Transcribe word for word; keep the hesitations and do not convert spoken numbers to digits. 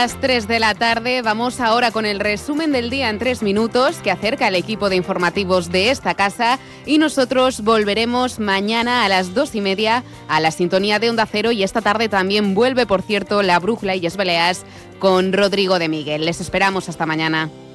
Las tres de la tarde, vamos ahora con el resumen del día en tres minutos que acerca el equipo de informativos de esta casa y nosotros volveremos mañana a las dos y media a la sintonía de Onda Cero y esta tarde también vuelve, por cierto, la Brújula y Esbeleas con Rodrigo de Miguel. Les esperamos hasta mañana.